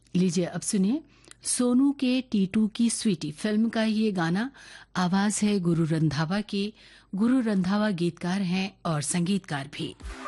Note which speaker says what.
Speaker 1: लीजिए अब सुनिए सोनू के टीटू की स्वीटी फिल्म का ये गाना। आवाज है गुरु रंधावा की। गुरु रंधावा गीतकार हैं और संगीतकार भी।